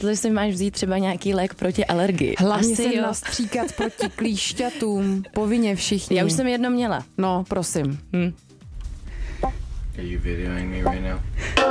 Jestli si máš vzít třeba nějaký lék proti alergii. Hlavně se nastříkat proti klíšťatům. Povinně všichni. Já už jsem jedno měla. No, prosím. Are you videoing me right now?